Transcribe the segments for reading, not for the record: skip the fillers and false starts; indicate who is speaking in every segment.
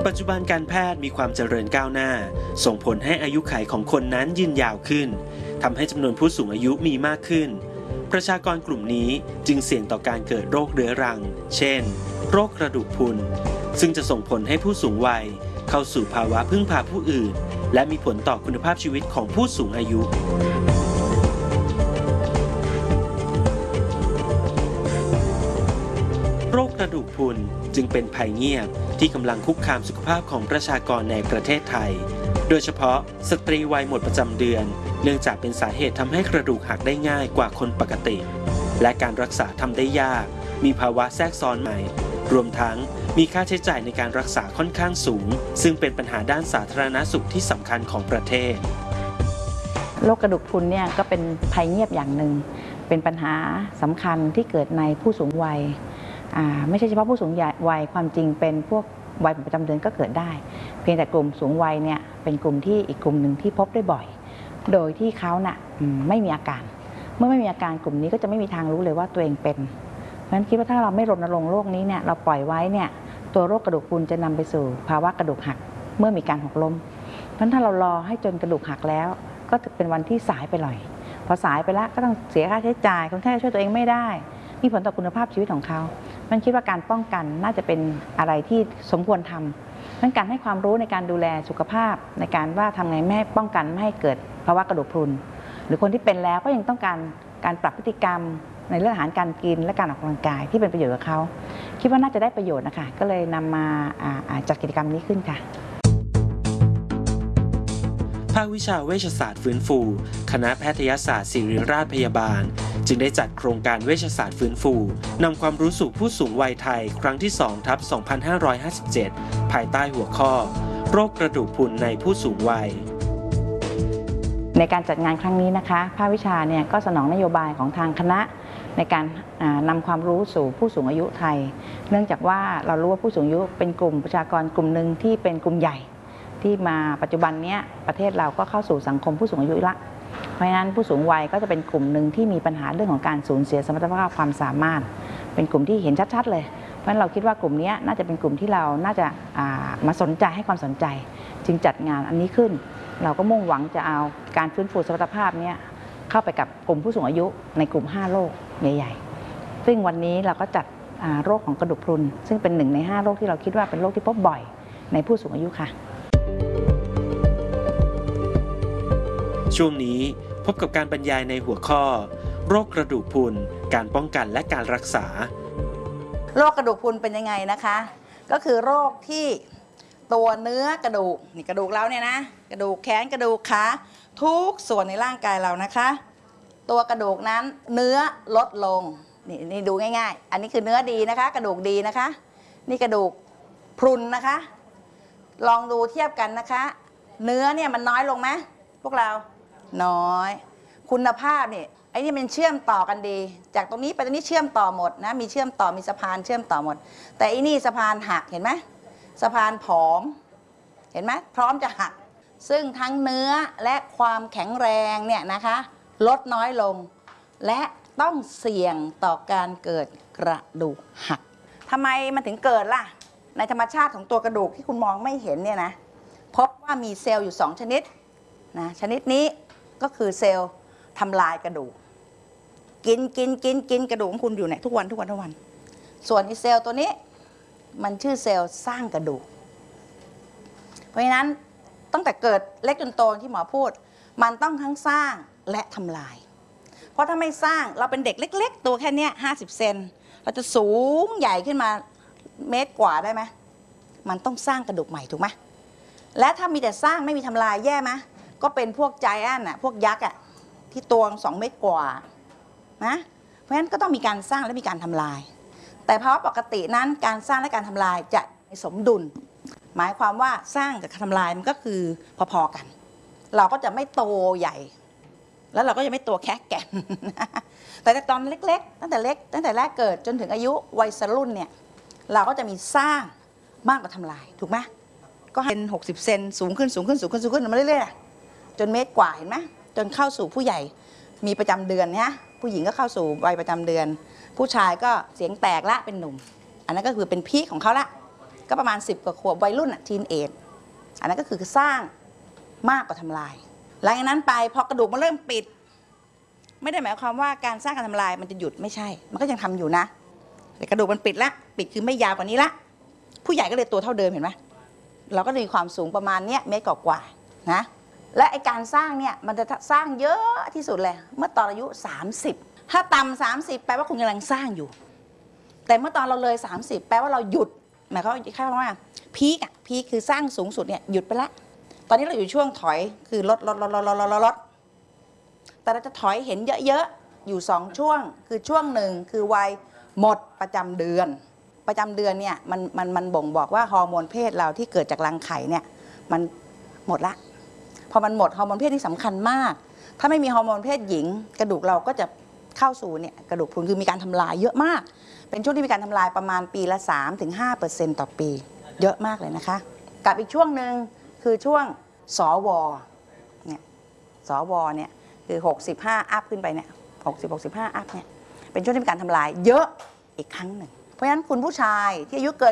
Speaker 1: ปัจจุบันการแพทย์มีความเจริญก้าวหน้าส่งผลให้อายุขัยของคนนั้นยืนยาวขึ้นทำให้จำนวนผู้สูงอายุมีมากขึ้นประชากรกลุ่มนี้จึงเสี่ยงต่อการเกิดโรคเรื้อรังเช่นโรคกระดูกพรุนซึ่งจะส่งผลให้ผู้สูงวัยเข้าสู่ภาวะพึ่งพาผู้อื่นและมีผลต่อคุณภาพชีวิตของผู้สูงอายุโรคกระดูกพรุนจึงเป็นภัยเงียบที่กำลังคุกคามสุขภาพของประชากรในประเทศไทยโดยเฉพาะสตรีวัยหมดประจำเดือนเนื่องจากเป็นสาเหตุทำให้กระดูกหักได้ง่ายกว่าคนปกติและการรักษาทำได้ยากมีภาวะแทรกซ้อนใหม่รวมทั้งมีค่าใช้จ่ายในการรักษาค่อนข้างสูงซึ่งเป็นปัญหาด้านสาธารณสุขที่สำคัญของประเทศ
Speaker 2: โรคกระดูกพรุนเนี่ยก็เป็นภัยเงียบอย่างหนึ่งเป็นปัญหาสำคัญที่เกิดในผู้สูงวัยไม่ใช่เฉพาะผู้สูงวัยความจริงเป็นพวกวัยประจำเดือนก็เกิดได้เพียงแต่กลุ่มสูงวัยเนี่ยเป็นกลุ่มที่อีกกลุ่มหนึ่งที่พบได้บ่อยโดยที่เขาไม่มีอาการเมื่อไม่มีอาการกลุ่มนี้ก็จะไม่มีทางรู้เลยว่าตัวเองเป็นเพราะฉะนั้นคิดว่าถ้าเราไม่รณรงค์โรคนี้เนี่ยเราปล่อยไว้เนี่ยตัวโรคกระดูกพรุนจะนำไปสู่ภาวะกระดูกหักเมื่อมีการหกล้มเพราะฉะนั้นถ้าเรารอให้จนกระดูกหักแล้วก็จะเป็นวันที่สายไปหน่อยพอสายไปแล้วก็ต้องเสียค่าใช้จ่ายคนไข้ช่วยตัวเองไม่ได้มีผลต่อคุณภาพชีวิตของเขามันคิดว่าการป้องกันน่าจะเป็นอะไรที่สมควรทำนั้นการให้ความรู้ในการดูแลสุขภาพในการว่าทำไงไม่ให้ป้องกันไม่ให้เกิดภาวะกระดูกพรุนหรือคนที่เป็นแล้วก็ยังต้องการปรับพฤติกรรมในเรื่องอาหารการกินและการออกกำลังกายที่เป็นประโยชน์กับเขาคิดว่าน่าจะได้ประโยชน์นะคะก็เลยนำมาจัดกิจกรรมนี้ขึ้นค่ะ
Speaker 1: ภาควิชาเวชศาสตร์ฟื้นฟูคณะแพทยศาสตร์ศิริราชพยาบาลจึงได้จัดโครงการเวชศาสตร์ฟื้นฟูนำความรู้สู่ผู้สูงวัยไทยครั้งที่ 2/2557 ภายใต้หัวข้อโรคกระดูกพรุนในผู้สูงวัย
Speaker 2: ในการจัดงานครั้งนี้นะคะภาควิชาเนี่ยก็สนองนโยบายของทางคณะในการนำความรู้สู่ผู้สูงอายุไทยเนื่องจากว่าเรารู้ว่าผู้สูงอายุเป็นกลุ่มประชากรกลุ่มหนึ่งที่เป็นกลุ่มใหญ่ที่มาปัจจุบันนี้ประเทศเราก็เข้าสู่สังคมผู้สูงอายุละเพราะฉะนั้นผู้สูงวัยก็จะเป็นกลุ่มหนึ่งที่มีปัญหาเรื่องของการสูญเสียสมรรถภาพความสามารถเป็นกลุ่มที่เห็นชัดๆเลยเพราะฉะนั้นเราคิดว่ากลุ่มนี้น่าจะเป็นกลุ่มที่เราน่าจะมาสนใจให้ความสนใจจึงจัดงานอันนี้ขึ้นเราก็มุ่งหวังจะเอาการฟื้นฟูสมรรถภาพนี้เข้าไปกับกลุ่มผู้สูงอายุในกลุ่ม5โรคใหญ่ๆซึ่งวันนี้เราก็จัดโรคของกระดูกพรุนซึ่งเป็น1ใน5โรคที่เราคิดว่าเป็นโรคที่พบบ่อยในผู้สูงอายุค่ะ
Speaker 1: ช่วงนี้พบกับการบรรยายในหัวข้อโรคกระดูกพรุนการป้องกันและการรักษา
Speaker 3: โรคกระดูกพรุนเป็นยังไงนะคะก็คือโรคที่ตัวเนื้อกระดูกนี่กระดูกเราเนี่ยนะกระดูกแขนกระดูกขาทุกส่วนในร่างกายเรานะคะตัวกระดูกนั้นเนื้อลดลงนี่ดูง่ายๆอันนี้คือเนื้อดีนะคะกระดูกดีนะคะนี่กระดูกพรุนนะคะลองดูเทียบกันนะคะเนื้อเนี่ยมันน้อยลงไหมพวกเราน้อยคุณภาพเนี่ยไอ้นี่มันเชื่อมต่อกันดีจากตรงนี้ไปตรงนี้เชื่อมต่อหมดนะมีเชื่อมต่อมีสะพานเชื่อมต่อหมดแต่อันนี่สะพานหักเห็นไหมสะพานผอมเห็นไหมพร้อมจะหักซึ่งทั้งเนื้อและความแข็งแรงเนี่ยนะคะลดน้อยลงและต้องเสี่ยงต่อการเกิดกระดูกหักทำไมมันถึงเกิดล่ะในธรรมชาติของตัวกระดูกที่คุณมองไม่เห็นเนี่ยนะพบว่ามีเซลล์อยู่2ชนิดนะชนิดนี้ก็คือเซลล์ทำลายกระดูกกินกระดูกของคุณอยู่เนี่ยทุกวันส่วนอีเซลล์ตัวนี้มันชื่อเซลล์สร้างกระดูกเพราะฉะนั้นตั้งแต่เกิดเล็กจนโตที่หมอพูดมันต้องทั้งสร้างและทำลายเพราะถ้าไม่สร้างเราเป็นเด็กเล็กๆตัวแค่นี้50 เซนเราจะสูงใหญ่ขึ้นมา1 เมตรกว่าได้ไหมมันต้องสร้างกระดูกใหม่ถูกไหมและถ้ามีแต่สร้างไม่มีทำลายแย่ไหมก็เป็นพวกไจแอนท์พวกยักษ์ที่ตัว2 เมตรกว่านะเพราะฉะนั้นก็ต้องมีการสร้างและมีการทำลายแต่ภาวะปกตินั้นการสร้างและการทำลายจะสมดุลหมายความว่าสร้างกับทำลายมันก็คือพอๆกันเราก็จะไม่โตใหญ่แล้วเราก็จะไม่โตแค่แก่นแต่ตอนเล็กๆตั้งแต่แรกเกิดจนถึงอายุวัยรุ่นเนี่ยเราก็จะมีสร้างมากกว่าทำลายถูกไหมก็เป็น60 เซนสูงขึ้นมาเรื่อยๆจน1 เมตรกว่าเห็นไหมจนเข้าสู่ผู้ใหญ่มีประจำเดือนเนี่ยผู้หญิงก็เข้าสู่วัยประจำเดือนผู้ชายก็เสียงแตกละเป็นหนุ่มอันนั้นก็คือเป็นพีคของเขาละก็ประมาณ10 กว่าขวบวัยรุ่นทีนเอจอันนั้นก็คือสร้างมากกว่าทำลายหลังจากนั้นไปพอกระดูกมันเริ่มปิดไม่ได้หมายความว่าการสร้างการทำลายมันจะหยุดไม่ใช่มันก็ยังทำอยู่นะแต่กระดูกมันปิดละปิดคือไม่ยาวกว่านี้ละผู้ใหญ่ก็เลยตัวเท่าเดิมเห็นไหมเราก็มีความสูงประมาณเนี้ยเมตรกว่าๆนะและไอการสร้างเนี่ยมันจะสร้างเยอะที่สุดเลยเมื่อตอนอายุ30ถ้าต่ำ30แปลว่าคุณกำลังสร้างอยู่แต่เมื่อตอนเราเลย30แปลว่าเราหยุดหมายความว่าพีคคือสร้างสูงสุดเนี่ยหยุดไปละตอนนี้เราอยู่ช่วงถอยคือลดแต่เราจะถอยเห็นเยอะๆอยู่2ช่วงคือช่วงหนึ่งคือวัยหมดประจำเดือนเนี่ยมันบ่งบอกว่าฮอร์โมนเพศเราที่เกิดจากรังไข่เนี่ยมันหมดละพอมันหมดฮอร์โมนเพศที่สำคัญมากถ้าไม่มีฮอร์โมนเพศหญิงกระดูกเราก็จะเข้าสู่เนี่ยกระดูกพรุนคือมีการทำลายเยอะมากเป็นช่วงที่มีการทำลายประมาณปีละ 3-5% ต่อปีเยอะมากเลยนะคะกับอีกช่วงหนึ่งคือช่วงสวเนี่ยสวเนี่ยคือ65อัพขึ้นไปเนี่ย65อัพเนี่ยเป็นช่วงที่มีการทำลายเยอะอีกครั้งหนึ่งเพราะฉะนั้นคุณผู้ชายที่อายุเกิน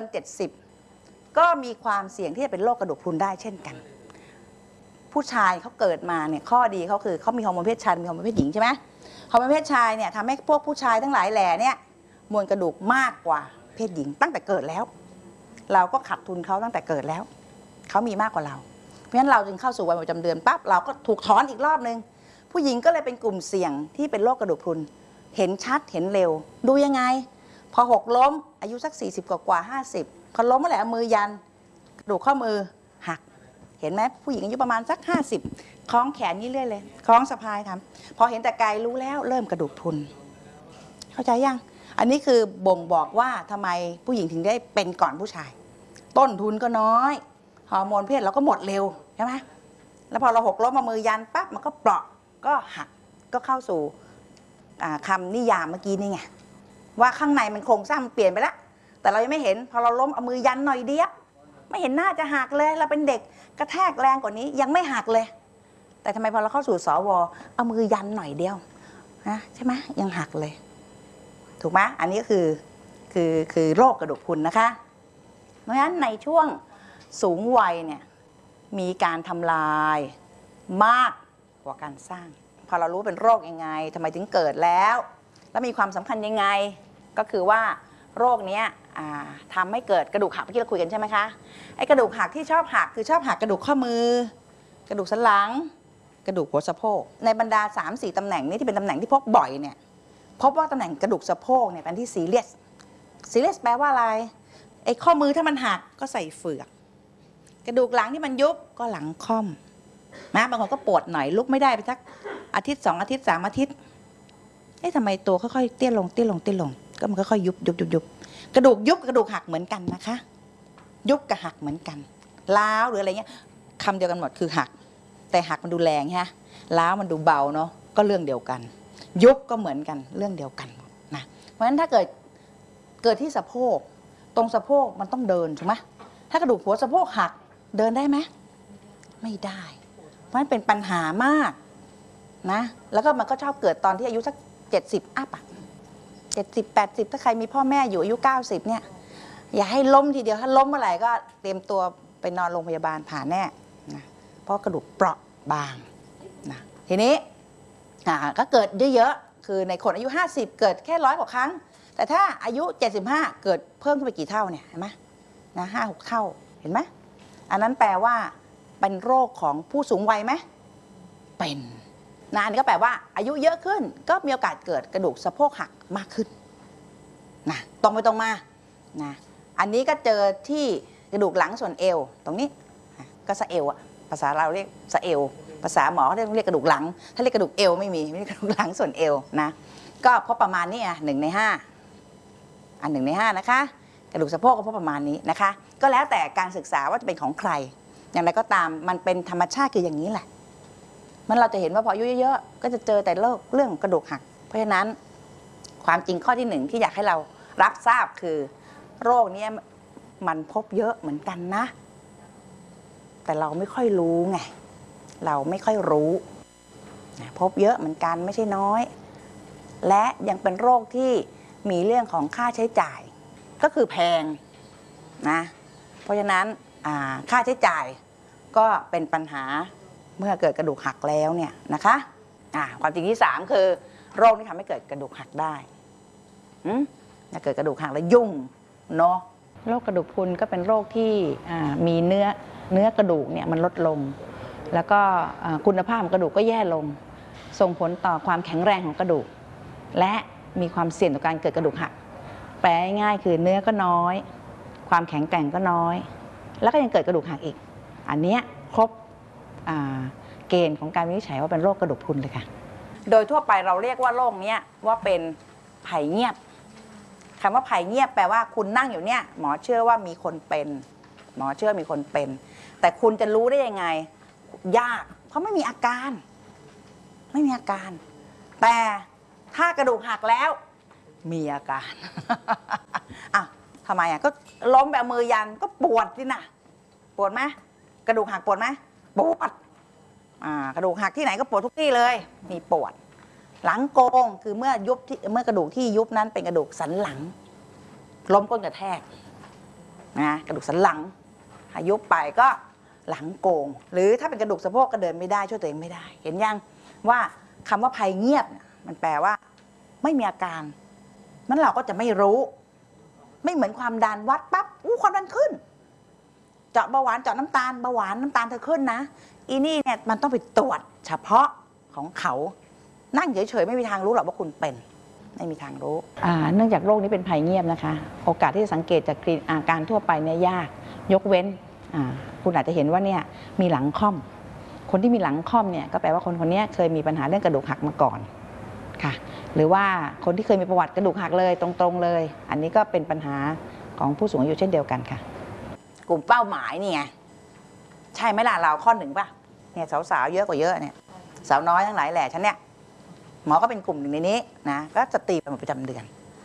Speaker 3: 70ก็มีความเสี่ยงที่จะเป็นโรคกระดูกพรุนได้เช่นกันผู้ชายเขาเกิดมาเนี่ยข้อดีเขาคือเขามีฮอร์โมนเพศชายมีฮอร์โมนเพศหญิงใช่ไหมฮอร์โมนเพศชายเนี่ยทำให้พวกผู้ชายทั้งหลายแหล่เนี่ยมวลกระดูกมากกว่าเพศหญิงตั้งแต่เกิดแล้วเราก็ขาดทุนเขาตั้งแต่เกิดแล้วเขามีมากกว่าเราเพราะฉะนั้นเราจึงเข้าสู่วัยประจำเดือนปั๊บเราก็ถูกถอนอีกรอบนึงผู้หญิงก็เลยเป็นกลุ่มเสี่ยงที่เป็นโรคกระดูกพรุนเห็นชัดเห็นเร็วดูยังไงพอหกล้มอายุสัก40 กว่า50พอล้มเมื่อไหร่เอามือยันกระดูกข้อมือหักเห็นไหมผู้หญิงอายุประมาณสัก50คล้องแขนนี่เรื่อยเลยคล้องสะพายทำพอเห็นแต่ไกลรู้แล้วเริ่มกระดูกพรุนเข้าใจยังอันนี้คือบ่งบอกว่าทำไมผู้หญิงถึงได้เป็นก่อนผู้ชายต้นทุนก็น้อยฮอร์โมนเพศเราก็หมดเร็วใช่ไหมแล้วพอเราหกล้มมามือยันปั๊บมันก็เปราะก็หักก็เข้าสู่คำนิยามเมื่อกี้นี่ไงว่าข้างในมันโครงสร้างมันเปลี่ยนไปแล้วแต่เรายังไม่เห็นพอเราล้มเอามือยันหน่อยเดียวไม่เห็นหน้าจะหักเลยเราเป็นเด็กกระแทกแรงกว่านี้ยังไม่หักเลยแต่ทำไมพอเราเข้าสู่สวเอามือยันหน่อยเดียวนะใช่ไหมยังหักเลยถูกไหมอันนี้ก็คือโรคกระดูกพรุนนะคะเพราะฉะนั้นในช่วงสูงวัยเนี่ยมีการทำลายมากกว่าการสร้างพอเรารู้เป็นโรคยังไงทำไมถึงเกิดแล้วมีความสำคัญยังไงก็คือว่าโรคนี้ทำให้เกิดกระดูกหักเมื่อกี้เราคุยกันใช่ไหมคะไอ้กระดูกหักที่ชอบหักคือชอบหักกระดูกข้อมือกระดูกสันหลังกระดูกหัวสะโพกในบรรดา 3-4 ตำแหน่งนี้ที่เป็นตำแหน่งที่พบบ่อยเนี่ยพบว่าตำแหน่งกระดูกสะโพกเนี่ยเป็นที่ซีเรียสแปลว่าอะไรไอ้ข้อมือถ้ามันหักก็ใส่เฝือกกระดูกหลังที่มันยุบก็หลังค่อมนะบางคนก็ปวดหน่อยลุกไม่ได้ไปสักอาทิตย์2 อาทิตย์3 อาทิตย์ทำไมตัวค่อยๆเตี้ยลงก็มันค่อยๆยุบกระดูกยุบกระดูกหักเหมือนกันนะคะยุบกับหักเหมือนกันล้าวหรืออะไรเงี้ยคำเดียวกันหมดคือหักแต่หักมันดูแรงฮะล้าวมันดูเบาเนาะก็เรื่องเดียวกันยุบก็เหมือนกันเรื่องเดียวกันนะเพราะฉะนั้นถ้าเกิดที่สะโพกตรงสะโพกมันต้องเดินถูกไหมถ้ากระดูกหัวสะโพกหักเดินได้ไหมไม่ได้เพราะฉะนั้นเป็นปัญหามากนะแล้วก็มันก็ชอบเกิดตอนที่อายุสัก70 อัพ70-80ถ้าใครมีพ่อแม่อยู่อายุ90เนี่ยอย่าให้ล้มทีเดียวถ้าล้มเมื่อไหร่ก็เตรียมตัวไปนอนโรงพยาบาลผ่าแน่นะเพราะกระดูกเปราะบางนะทีนี้ก็เกิดเยอะๆคือในคนอายุ50เกิดแค่100 กว่าครั้งแต่ถ้าอายุ75เกิดเพิ่มขึ้นไปกี่เท่าเนี่ยเห็นไหมนะ5-6 เท่าเห็นไหมอันนั้นแปลว่าเป็นโรคของผู้สูงวัยไหมเป็นนะอันนี้ก็แปลว่าอายุเยอะขึ้นก็มีโอกาสเกิดกระดูกสะโพกหักมากขึ้นนะตรงไปตรงมานะอันนี้ก็เจอที่กระดูกหลังส่วนเอวตรงนี้ก็สะเอวอะภาษาเราเรียกสะเอวภาษาหมอเขาเรียกกระดูกหลังถ้าเรียกกระดูกเอวไม่เรียกกระดูกหลังส่วนเอวนะก็พบประมาณนี้1 ใน 5อัน1 ใน 5นะคะกระดูกสะโพกก็พบประมาณนี้นะคะก็แล้วแต่การศึกษาว่าจะเป็นของใครอย่างไรก็ตามมันเป็นธรรมชาติคืออย่างนี้แหละมันเราจะเห็นว่าพออายุเยอะๆก็จะเจอแต่เรื่องกระดูกหักเพราะฉะนั้นความจริงข้อที่1ที่อยากให้เรารับทราบคือโรคนี้มันพบเยอะเหมือนกันนะแต่เราไม่ค่อยรู้ไงเราไม่ค่อยรู้พบเยอะเหมือนกันไม่ใช่น้อยและยังเป็นโรคที่มีเรื่องของค่าใช้จ่ายก็คือแพงนะเพราะฉะนั้นค่าใช้จ่ายก็เป็นปัญหาเมื่อเกิดกระดูกหักแล้วเนี่ยนะคะความจริงที่3คือโรคที่ทำให้เกิดกระดูกหักได้ถ้าเกิดกระดูกหักแล้วยุ่งเนาะ
Speaker 2: โรคกระดูกพรุนก็เป็นโรคที่มีเนื้อกระดูกเนี่ยมันลดลงแล้วก็คุณภาพของกระดูกก็แย่ลงส่งผลต่อความแข็งแรงของกระดูกและมีความเสี่ยงต่อการเกิดกระดูกหักแปลง่ายๆคือเนื้อก็น้อยความแข็งแกร่งก็น้อยแล้วก็ยังเกิดกระดูกหักอีกอันนี้ครบเกณฑ์ของการวินิจฉัยว่าเป็นโรคกระดูกพรุนเลยค่ะ
Speaker 3: โดยทั่วไปเราเรียกว่าโรคนี้ว่าเป็นภัยเงียบคำว่าภัยเงียบแปลว่าคุณนั่งอยู่เนี่ยหมอเชื่อว่ามีคนเป็นหมอเชื่อมีคนเป็นแต่คุณจะรู้ได้ยังไงยากเพราะไม่มีอาการแต่ถ้ากระดูกหักแล้วมีอาการทำไมก็ล้มแบบมือยันก็ปวดสินะปวดไหมกระดูกหักปวดไหมปวดกระดูกหักที่ไหนก็ปวดทุกที่เลยมีปวดหลังโกงคือเมื่อกระดูกที่ยุบนั้นเป็นกระดูกสันหลังล้มก้นกระแทกกระดูกสันหลังยุบไปก็หลังโกงหรือถ้าเป็นกระดูกสะโพกก็เดินไม่ได้ช่วยตัวเองไม่ได้เห็นยังว่าคำว่าภัยเงียบมันแปลว่าไม่มีอาการนั้นเราก็จะไม่รู้ไม่เหมือนความดันวัดปั๊บความดันขึ้นเจาะเบาหวานเจาะน้ำตาลเบาหวานน้ำตาลเธอขึ้นนะอีนี่เนี่ยมันต้องไปตรวจเฉพาะของเขานั่งเฉยๆไม่มีทางรู้หรอกว่าคุณเป็นไม่มีทางรู้
Speaker 2: เนื่องจากโรคนี้เป็นภัยเงียบนะคะโอกาสที่จะสังเกตจากอาการทั่วไปเนี่ยยากยกเว้นคุณอาจจะเห็นว่าเนี่ยมีหลังค่อมคนที่มีหลังค่อมเนี่ยก็แปลว่าคนนี้เคยมีปัญหาเรื่องกระดูกหักมาก่อนค่ะหรือว่าคนที่เคยมีประวัติกระดูกหักเลยตรงๆเลยอันนี้ก็เป็นปัญหาของผู้สูงอายุเช่นเดียวกันค่ะ
Speaker 3: กลุ่มเป้าหมายนี่ไงใช่ไหมล่ะเราข้อ1ป่ะเนี่ยสาวๆเยอะกว่าเยอะเนี่ยสาวน้อยทั้งหลายแหล่ฉันเนี่ยหมอก็เป็นกลุ่มหนึ่งในนี้นะก็สตรีเป็นประจำเดือน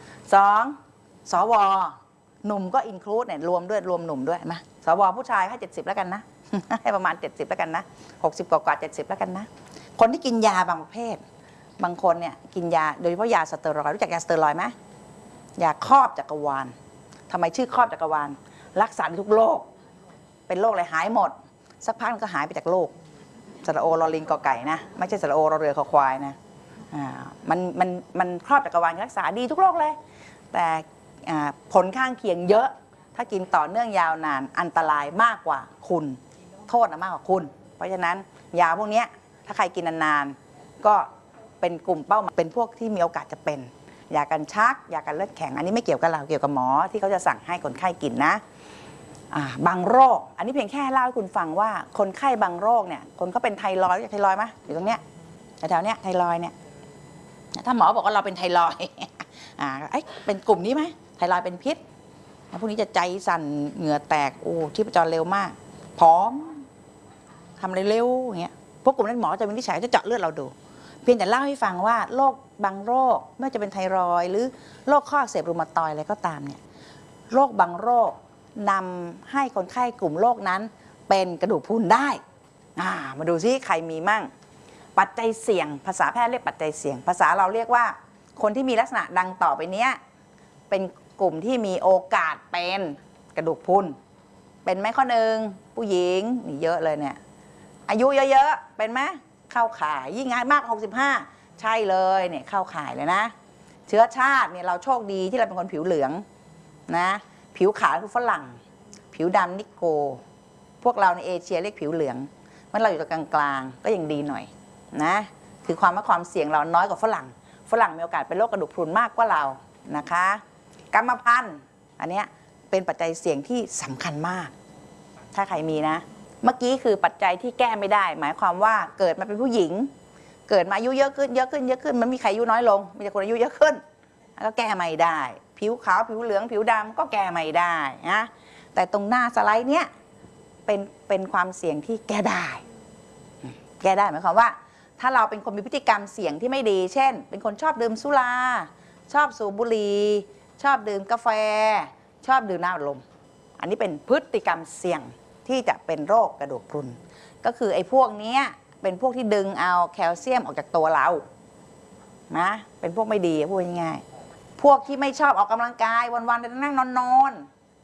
Speaker 3: 2สวหนุ่มก็อินคลูดเนี่ยรวมหนุ่มด้วยมาสวผู้ชายให้70แล้วกันนะให้ประมาณ70แล้วกันนะ60กว่า70แล้วกันนะคนที่กินยาบางประเภทบางคนเนี่ยกินยาโดยเฉพาะยาสเตียรอยด์รู้จักยาสเตียรอยด์ไหมยาครอบจักรวาลทำไมชื่อครอบจักรวาลรักษาทุกโรคเป็นโรคอะไรหายหมดสักพักก็หายไปจากโรคสระโอรอลิงกอไก่นะไม่ใช่สระโอรอเรือคอควายนะมันครอบจักรวาลรักษาดีทุกโรคเลยแต่ผลข้างเคียงเยอะถ้ากินต่อเนื่องยาวนานอันตรายมากกว่าคุณโทษมากกว่าคุณเพราะฉะนั้นยาพวกนี้ถ้าใครกินนานๆก็เป็นกลุ่มเป้าหมายเป็นพวกที่มีโอกาสจะเป็นยากันชักยากันเลือดแข็งอันนี้ไม่เกี่ยวกับเราเกี่ยวกับหมอที่เขาจะสั่งให้คนไข้กินนะบางโรคอันนี้เพียงแค่เล่าให้คุณฟังว่าคนไข้บางโรคเนี่ยคนเขาเป็นไทรอยด์ไทรอยด์ไหมอยู่ตรงเนี้ยแถวเนี้ยไทรอยด์เนี่ยถ้าหมอบอกว่าเราเป็นไทรอยด์เป็นกลุ่มนี้ไหมไทรอยด์เป็นพิษพวกนี้จะใจสั่นเหงื่อแตกชีพจรเร็วมากผอมทำอะไรเร็วอย่างเงี้ยพวกกลุ่มนั้นหมอจะวินิจฉัยจะเจาะเลือดเราดูเพียงแต่เล่าให้ฟังว่าโรคบางโรคไม่ว่าจะเป็นไทรอยด์หรือโรคข้ออักเสบรูมาตอยด์อะไรก็ตามเนี่ยโรคบางโรคนำให้คนไข้กลุ่มโรคนั้นเป็นกระดูกพรุนได้มาดูซิใครมีมั่งปัจจัยเสี่ยงภาษาแพทย์เรียกปัจจัยเสี่ยงภาษาเราเรียกว่าคนที่มีลักษณะดังต่อไปนี้เป็นกลุ่มที่มีโอกาสเป็นกระดูกพรุนเป็นไหมข้อ1ผู้หญิงนี่เยอะเลยเนี่ยอายุเยอะๆเป็นไหมเข้าข่ายยิ่งง่ายมาก65ใช่เลยเนี่ยเข้าข่ายเลยนะเชื้อชาติเนี่ยเราโชคดีที่เราเป็นคนผิวเหลืองนะผิวขาวคือฝรั่งผิวดำนิโกพวกเราในเอเชียเรียกผิวเหลืองมันเราอยู่ตรงกลางๆก็ยังดีหน่อยนะคือความเสี่ยงเราน้อยกว่าฝรั่งมีโอกาสเป็นโรคกระดูกพรุนมากกว่าเรานะคะกรรมพันธุ์อันนี้เป็นปัจจัยเสี่ยงที่สำคัญมากถ้าใครมีนะเมื่อกี้คือปัจจัยที่แก้ไม่ได้หมายความว่าเกิดมาเป็นผู้หญิงเกิดมาอายุเยอะขึ้นมันมีใครอายุน้อยลงมีแต่คนอายุเยอะขึ้นก็แก้ไม่ได้ผิวขาวผิวเหลืองผิวดำก็แก้ไม่ได้นะแต่ตรงหน้าสไลด์เนี้ยเป็นความเสี่ยงที่แก้ได้หมายความว่าถ้าเราเป็นคนมีพฤติกรรมเสี่ยงที่ไม่ดีเช่นเป็นคนชอบดื่มสุราชอบสูบบุหรี่ชอบดื่มกาแฟชอบดื่มน้ำอัดลมอันนี้เป็นพฤติกรรมเสี่ยงที่จะเป็นโรคกระดูกพรุนก็คือไอ้พวกนี้เป็นพวกที่ดึงเอาแคลเซียมออกจากตัวเรานะเป็นพวกไม่ดีพูดง่ายๆพวกที่ไม่ชอบออกกำลังกายวันๆนั่งนอน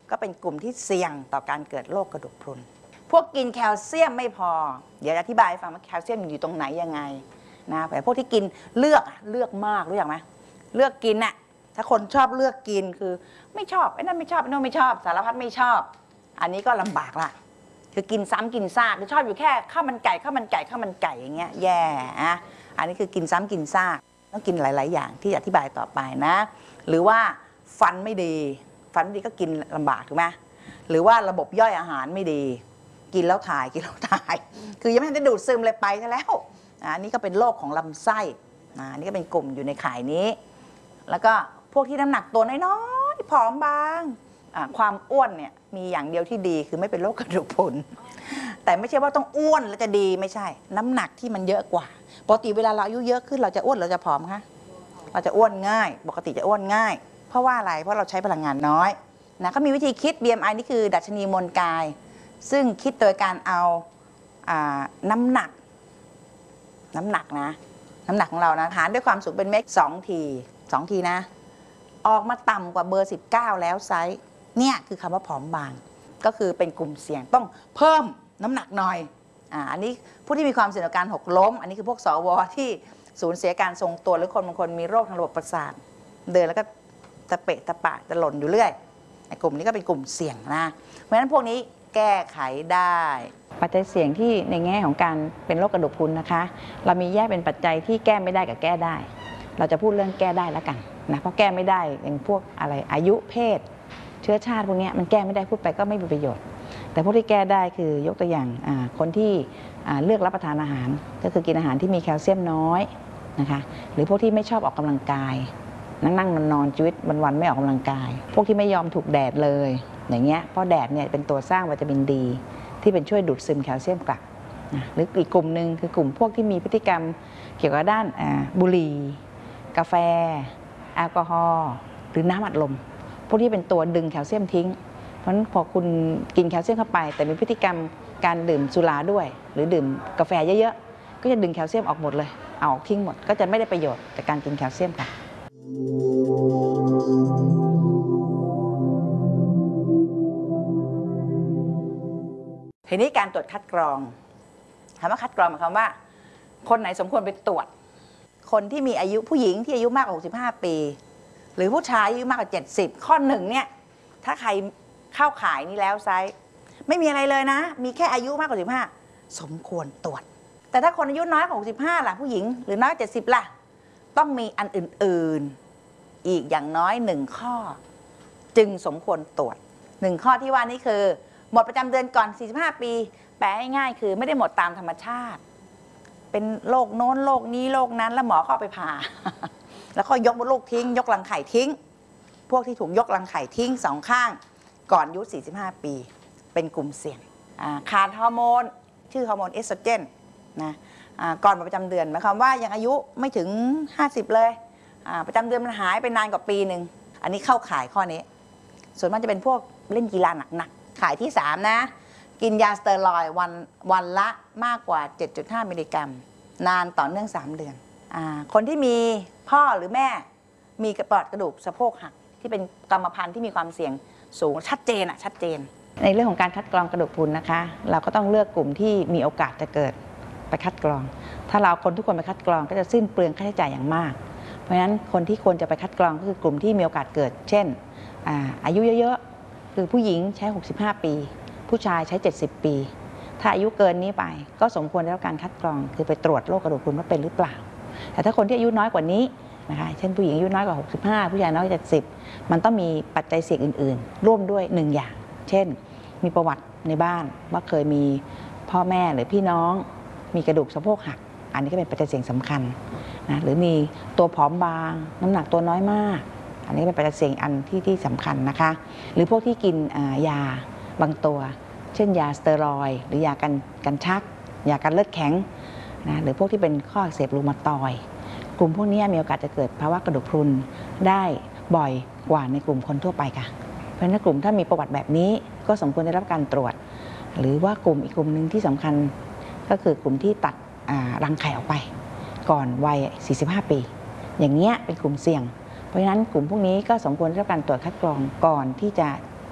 Speaker 3: ก็เป็นกลุ่มที่เสี่ยงต่อการเกิดโรคกระดูกพรุนพวกกินแคลเซียมไม่พอเดี๋ยวอธิบายให้ฟังว่าแคลเซียมอยู่ตรงไหนยังไงนะแต่พวกที่กินเลือกมากรู้อย่างไหมเลือกกินน่ะถ้าคนชอบเลือกกินคือไม่ชอบไอ้นั่นไม่ชอบไอ้นั่นไม่ชอบสารพัดไม่ชอบอันนี้ก็ลำบากละคือกินซ้ำกินซากคือชอบอยู่แค่ข้าวมันไก่อย่างเงี้ยแย่อะอันนี้คือกินซ้ำกินซากต้องกินหลายๆอย่างที่อธิบายต่อไปนะหรือว่าฟันไม่ดีก็กินลำบากถูกไหมหรือว่าระบบย่อยอาหารไม่ดีกินแล้วถ่ายคือยังไม่ทันได้ดูดซึมเลยไปซะแล้วอันนี้ก็เป็นโรคของลำไส้อันนี้ก็เป็นกลุ่มอยู่ในข่ายนี้แล้วก็พวกที่น้ำหนักตัวน้อยๆผอมบางความอ้วนเนี่ยมีอย่างเดียวที่ดีคือไม่เป็นโรคกระดูกพรุนแต่ไม่ใช่ว่าต้องอ้วนแล้วจะดีไม่ใช่น้ำหนักที่มันเยอะกว่าปกติเวลาเราอายุเยอะขึ้นเราจะอ้วนเราจะผอมคะเราจะอ้วนง่ายปกติจะอ้วนง่ายเพราะว่าอะไรเพราะเราใช้พลังงานน้อยนะเขามีวิธีคิด BMI นี่คือดัชนีมวลกายซึ่งคิดโดยการเอาน้ำหนักนะน้ำหนักของเรานะหารด้วยความสูงเป็นเมตร2 ทีนะออกมาต่ำกว่าเบอร์19แล้วไซส์เนี่ยคือคำว่าผอมบางก็คือเป็นกลุ่มเสี่ยงต้องเพิ่มน้ำหนักหน่อยอันนี้ผู้ที่มีความเสี่ยงต่อการหกล้มอันนี้คือพวกสวที่สูญเสียการทรงตัวหรือคนบางคนมีโรคทางระบบประสาทเดินแล้วก็ตะเปะตะปะจะหล่นอยู่เรื่อยไอ้กลุ่มนี้ก็เป็นกลุ่มเสี่ยงนะเพราะฉะนั้นพวกนี้แก้ไขได้
Speaker 2: ปัจจัยเสี่ยงที่ในแง่ของการเป็นโรคกระดูกพรุนนะคะเรามีแยกเป็นปัจจัยที่แก้ไม่ได้กับแก้ได้เราจะพูดเรื่องแก้ได้แล้วกันนะเพราะแก้ไม่ได้อย่างพวกอะไรอายุเพศเชื้อชาติพวกนี้มันแก้ไม่ได้พูดไปก็ไม่มีประโยชน์แต่พวกที่แก้ได้คือยกตัวอย่างคนที่เลือกรับประทานอาหารก็คือกินอาหารที่มีแคลเซียมน้อยนะคะหรือพวกที่ไม่ชอบออกกำลังกายนั่งนอนชีวิตวันๆไม่ออกกำลังกายพวกที่ไม่ยอมถูกแดดเลยอย่างเงี้ยเพราะแดดเนี่ยเป็นตัวสร้างวิตามินดีที่เป็นช่วยดูดซึมแคลเซียมกลับหรืออีกกลุ่มหนึ่งคือกลุ่มพวกที่มีพฤติกรรมเกี่ยวกับด้านบุหรี่กาแฟแอลกอฮอล์หรือน้ำอัดลมพวกที่เป็นตัวดึงแคลเซียมทิ้งเพราะฉะนั้นพอคุณกินแคลเซียมเข้าไปแต่มีพฤติกรรมการดื่มสุราด้วยหรือดื่มกาแฟเยอะๆก็จะดึงแคลเซียมออกหมดเลยเอาออกทิ้งหมดก็จะไม่ได้ประโยชน์จากการกินแคลเซียมค่ะ
Speaker 3: ทีนี้การตรวจคัดกรองคำว่าคัดกรองหมายความว่าคนไหนสมควรไปตรวจคนที่มีอายุผู้หญิงที่อายุมากกว่า65 ปีหรือผู้ชายอายุมากกว่า70ข้อ1เนี่ยถ้าใครเข้าข่ายนี้แล้วไซส์ไม่มีอะไรเลยนะมีแค่อายุมากกว่า15สมควรตรวจแต่ถ้าคนอายุน้อยกว่า65ล่ะผู้หญิงหรือน้อย70ล่ะต้องมีอันอื่นๆอีกอย่างน้อย1ข้อจึงสมควรตรวจ1ข้อที่ว่านี้คือหมดประจำเดือนก่อน45 ปีแปลง่ายๆคือไม่ได้หมดตามธรรมชาติเป็นโรคโน้นโรคนี้โรคนั้นแล้วหมอเข้าไปผ่า แล้วก็ยกมดลูกทิ้งยกรังไข่ทิ้งพวกที่ถูกยกรังไข่ทิ้ง2 ข้างก่อนอายุ45 ปีเป็นกลุ่มเสี่ยงขาดฮอร์โมนชื่อฮอร์โมนเอสโตรเจนนะก่อนประจำเดือนหมายความว่ายังอายุไม่ถึง50เลยประจำเดือนมันหายไปนานกว่าปีหนึ่งอันนี้เข้าข่ายข้อนี้ส่วนมากจะเป็นพวกเล่นกีฬาหนักๆข่ายที่3นะกินยาสเตียรอยด์วันละมากกว่า 7.5 มิลลิกรัมนานต่อเนื่อง3 เดือนคนที่มีพ่อหรือแม่มีปอดกระดูกสะโพกหักที่เป็นกรรมพันธุ์ที่มีความเสี่ยงสูงชัดเจน
Speaker 2: ในเรื่องของการคัดกรองกระดูกพรุนนะคะเราก็ต้องเลือกกลุ่มที่มีโอกาสจะเกิดไปคัดกรองถ้าเราคนทุกคนไปคัดกรองก็จะสิ้นเปลืองค่าใช้จ่ายอย่างมากเพราะฉะนั้นคนที่ควรจะไปคัดกรองก็คือกลุ่มที่มีโอกาสเกิดเช่นอายุเยอะๆคือผู้หญิงใช้65 ปีผู้ชายใช้70 ปีถ้าอายุเกินนี้ไปก็สมควรได้รับการคัดกรองคือไปตรวจโรคกระดูกพรุนว่าเป็นหรือเปล่าแต่ถ้าคนที่อายุน้อยกว่านี้นะคะเช่นผู้หญิงอายุน้อยกว่า65ผู้ชายน้อยกว่า70มันต้องมีปัจจัยเสี่ยงอื่นๆร่วมด้วย1อย่างเช่นมีประวัติในบ้านว่าเคยมีพ่อแม่หรือพี่น้องมีกระดูกสะโพกหักอันนี้ก็เป็นปัจจัยเสี่ยงสำคัญนะหรือมีตัวผอมบางน้ำหนักตัวน้อยมากอันนี้เป็นปัจจัยเสี่ยงอันที่สำคัญนะคะหรือพวกที่กินยาบางตัวเช่นยาสเตียรอยด์หรือยากันชักยากันเลือดแข็งนะหรือพวกที่เป็นข้ออักเสบรูมาตอยด์กลุ่มพวกนี้มีโอกาสจะเกิดภาวะกระดูกพรุนได้บ่อยกว่าในกลุ่มคนทั่วไปค่ะเพราะฉะนั้นกลุ่มถ้ามีประวัติแบบนี้ก็สมควรได้รับการตรวจหรือว่ากลุ่มอีกกลุ่มหนึ่งที่สำคัญก็คือกลุ่มที่ตัดรังไข่ออกไปก่อนวัย45 ปีอย่างเงี้ยเป็นกลุ่มเสี่ยงเพราะฉะนั้นกลุ่มพวกนี้ก็สมควรได้รับการตรวจคัดกรองก่อนที่จะ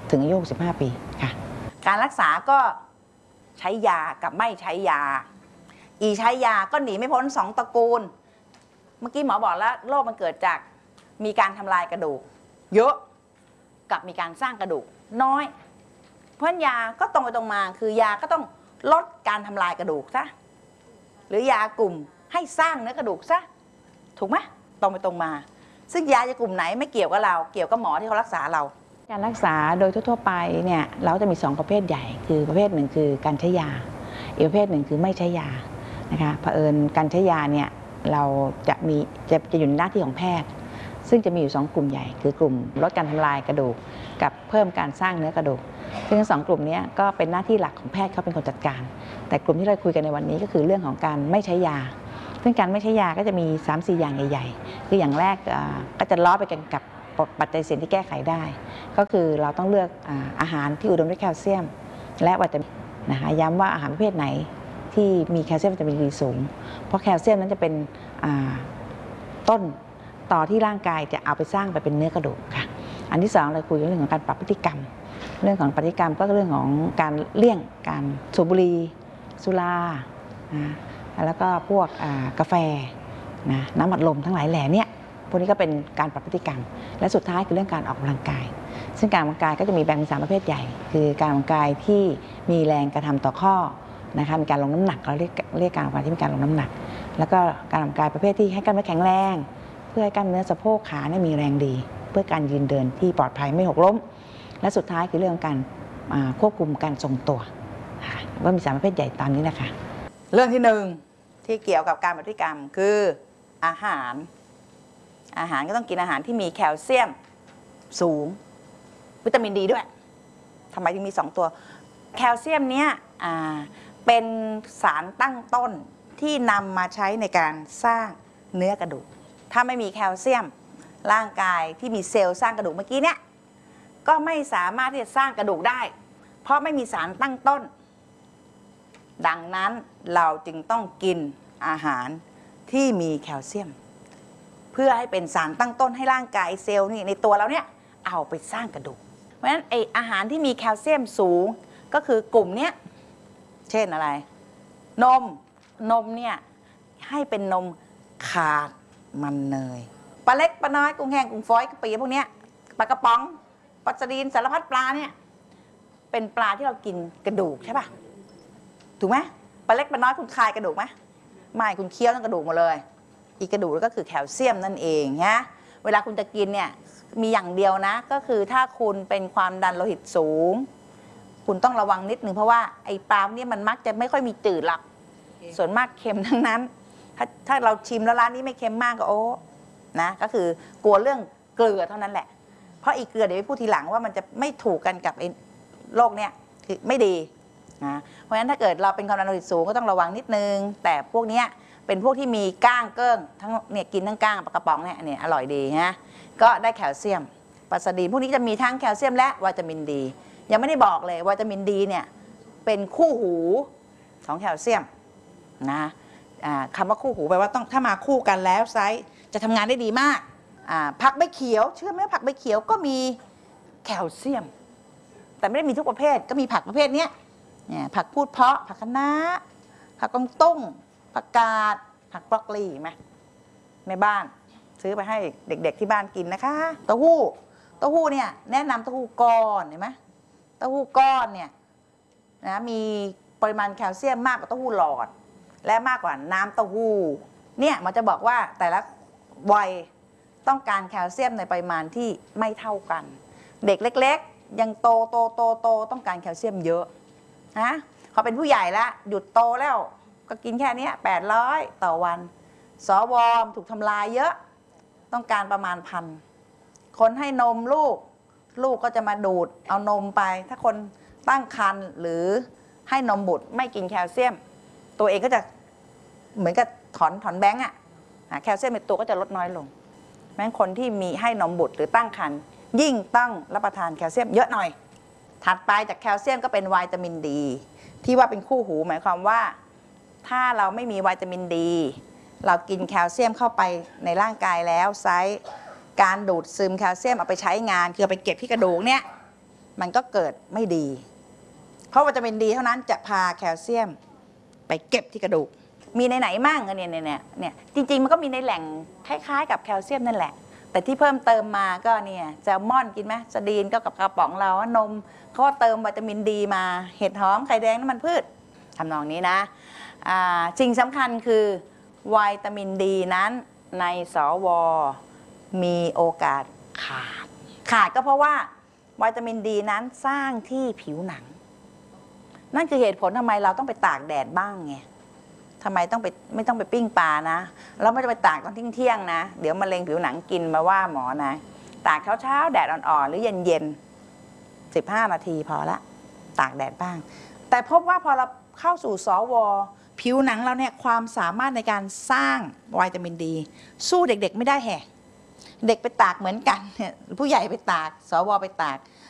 Speaker 2: ถึงอายุ65 ปีค่ะ
Speaker 3: การรักษาก็ใช้ยากับไม่ใช้ยาใช้ยาก็หนีไม่พ้น2 ตระกูลเมื่อกี้หมอบอกแล้วโรคมันเกิดจากมีการทำลายกระดูกเยอะกับมีการสร้างกระดูกน้อยเพราะยาก็ตรงไปตรงมาคือยาก็ต้องลดการทำลายกระดูกซะหรือยากลุ่มให้สร้างเนื้อกระดูกซะถูกไหมตรงไปตรงมาซึ่งยาจะกลุ่มไหนไม่เกี่ยวกับเราเกี่ยวกับหมอที่เขารักษาเรา
Speaker 2: การรักษาโดยทั่วไปเนี่ยเราจะมี2 ประเภทใหญ่คือประเภทหนึ่งคือการใช้ยาอีกประเภทหนึ่งคือไม่ใช้ยานะคะเผอิญการใช้ยาเนี่ยเราจะอยู่ในหน้าที่ของแพทย์ซึ่งจะมีอยู่2 กลุ่มใหญ่คือกลุ่มลดการทำลายกระดูกกับเพิ่มการสร้างเนื้อกระดูกซึ่งทั้ง2 กลุ่มนี้ก็เป็นหน้าที่หลักของแพทย์เขาเป็นคนจัดการแต่กลุ่มที่เราคุยกันในวันนี้ก็คือเรื่องของการไม่ใช้ยาซึ่งการไม่ใช้ยาก็จะมี 3-4 อย่างใหญ่ๆคืออย่างแรกก็จะล้อไปกันกับปัจจัยเสี่ยงที่แก้ไขได้ก็คือเราต้องเลือกอาหารที่อุดมด้วยแคลเซียมและวิตามินนะคะย้ำว่าอาหารประเภทไหนที่มีแคลเซียมวิตามินดีสูงเพราะแคลเซียมนั้นจะเป็นต้นต่อที่ร่างกายจะเอาไปสร้างไปเป็นเนื้อกระดูกค่ะอันที่2เราคุยเรื่องของการปรับพฤติกรรมเรื่องของพฤติกรรมก็เรื่องของการเลี่ยงการสูบบุหรี่สุราแล้วก็พวกกาแฟน้ำอัดลมทั้งหลายแหล่เนี่ยพวกนี้ก็เป็นการปรับพฤติกรรมและสุดท้ายคือเรื่องการออกกำลังกายซึ่งการออกกำลังกายก็จะมีแบ่งเป็น3 ประเภทใหญ่คือการออกกำลังกายที่มีแรงกระทำต่อข้อนะคะมีการลงน้ำหนักเราเรียกการออกกำลังกายที่มีการลงน้ำหนักแล้วก็การออกกำลังกายประเภทที่ให้กล้ามเนื้อแข็งแรงเพื่อให้กล้ามเนื้อสะโพกขามีแรงดีเพื่อการยืนเดินที่ปลอดภัยไม่หกล้มและสุดท้ายคือเรื่องการควบคุมการทรงตัวว่ามี3 ประเภทใหญ่ตามนี้นะคะ
Speaker 3: เรื่องที่1ที่เกี่ยวกับการปรับพฤติกรรมคืออาหารก็ต้องกินอาหารที่มีแคลเซียมสูงวิตามินดีด้วยทำไมถึงมี2 ตัวแคลเซียมเนี้ยเป็นสารตั้งต้นที่นำมาใช้ในการสร้างเนื้อกระดูกถ้าไม่มีแคลเซียมร่างกายที่มีเซลล์สร้างกระดูกเมื่อกี้เนี่ยก็ไม่สามารถที่จะสร้างกระดูกได้เพราะไม่มีสารตั้งต้นดังนั้นเราจึงต้องกินอาหารที่มีแคลเซียมเพื่อให้เป็นสารตั้งต้นให้ร่างกายเซลล์นี่ในตัวเราเนี่ยเอาไปสร้างกระดูกเพราะฉะนั้นอาหารที่มีแคลเซียมสูงก็คือกลุ่มนี้เช่นอะไรนมเนี่ยให้เป็นนมขาดมันเนยปลาเล็กปลาน้อยกุ้งแห้งกุ้งฝอยกะปิพวกนี้ปลากระป๋องปลาสลิดสารพัดปลาเนี่ยเป็นปลาที่เรากินกระดูกใช่ป่ะถูกไหมปลาเล็กปลาน้อยคุณคายกระดูกไหมไม่คุณเคี้ยวทั้งกระดูกหมดเลยอีกกระดูกก็คือแคลเซียมนั่นเองนะเวลาคุณจะกินเนี่ยมีอย่างเดียวนะก็คือถ้าคุณเป็นความดันโลหิตสูงคุณต้องระวังนิดนึงเพราะว่าไอ้ปลาเนี่ยมันมักจะไม่ค่อยมีจืดหรอกส่วนมากเค็มทั้งนั้นถ้าเราชิมแล้วร้านนี้ไม่เค็มมากก็โอ้นะก็คือกลัวเรื่องเกลือเท่านั้นแหละเพราะอีกเกลือเดี๋ยวไปพูดทีหลังว่ามันจะไม่ถูกกันกับไอ้โรคเนี่ยคือไม่ดีนะเพราะฉะนั้นถ้าเกิดเราเป็นความดันโลหิตสูงก็ต้องระวังนิดนึงแต่พวกเนี้ยเป็นพวกที่มีก้างเกิ้งทั้งเนี่ยกินทั้งก้างปลากระป๋องเนี่ยอร่อยดีฮะก็ได้แคลเซียมปลาสลิดพวกนี้จะมีทั้งแคลเซียมและวิตามินดียังไม่ได้บอกเลยวิตามินดีเนี่ยเป็นคู่หูของแคลเซียมนะคำว่าคู่หูแปลว่าต้องถ้ามาคู่กันแล้วไซส์จะทำงานได้ดีมากผักใบเขียวเชื่อไหมผักใบเขียวก็มีแคลเซียมแต่ไม่ได้มีทุกประเภทก็มีผักประเภทนี้ผักพูดเพาะผักคะน้าผักกวางตุ้งผักกาดผักบรอกโคลีไหมแม่บ้านซื้อไปให้เด็กๆที่บ้านกินนะคะเต้าหู้เนี่ยแนะนำเต้าหู้ก้อนเห็นไหมเต้าหู้ก้อนเนี่ยนะมีปริมาณแคลเซียมมากกว่าเต้าหู้หลอดและมากกว่าน้ำเต้าหู้เนี่ยมันจะบอกว่าแต่ละวัยต้องการแคลเซียมในปริมาณที่ไม่เท่ากันเด็กเล็กๆยังโตต้องการแคลเซียมเยอะนะเขาเป็นผู้ใหญ่แล้วหยุดโตแล้วก็กินแค่นี้800ต่อวันสวถูกทำลายเยอะต้องการประมาณ1,000คนให้นมลูกก็จะมาดูดเอานมไปถ้าคนตั้งครรภ์หรือให้นมบุตรไม่กินแคลเซียมตัวเองก็จะเหมือนกับถอนแบงก์แคลเซียมในตัวก็จะลดน้อยลงแม้คนที่มีให้นมบุตรหรือตั้งครรภ์ยิ่งต้องรับประทานแคลเซียมเยอะหน่อยถัดไปจากแคลเซียมก็เป็นวิตามินดีที่ว่าเป็นคู่หูหมายความว่าถ้าเราไม่มีวิตามินดีเรากินแคลเซียมเข้าไปในร่างกายแล้วไซส์การดูดซึมแคลเซียมเอาไปใช้งานคือเอาไปเก็บที่กระดูกเนี่ยมันก็เกิดไม่ดี เพราะวิตามินดีเท่านั้นจะพาแคลเซียมไปเก็บที่กระดูกมีในไหนมั่งเนี่ยจริงๆมันก็มีในแหล่งคล้ายๆกับแคลเซียมนั่นแหละแต่ที่เพิ่มเติมมาก็เนี่ยแซลมอนกินไหมสดีนก็กับกระป๋องเรานมเขาก็เติมวิตามินดีมาเห็ดหอมไข่แดงน้ำมันพืชทำนองนี้นะสิ่งสำคัญคือวิตามินดีนั้นในสวมีโอกาสขาดก็เพราะว่าวิตามินดีนั้นสร้างที่ผิวหนังนั่นคือเหตุผลทำไมเราต้องไปตากแดดบ้างไงทำไมไม่ต้องไปปิ้งปลานะเราไม่จะไปตากตอนเที่ยงนะเดี๋ยวมะเร็งผิวหนังกินมาว่าหมอนะตากเช้าแดดอ่อนๆหรือเย็น15 นาทีพอละตากแดดบ้างแต่พบว่าพอเราเข้าสู่สวผิวหนังเราเนี่ยความสามารถในการสร้างวิตามินดีสู้เด็กๆไม่ได้แฮะเด็กไปตากเหมือนกันผู้ใหญ่ไปตากสวไปตาก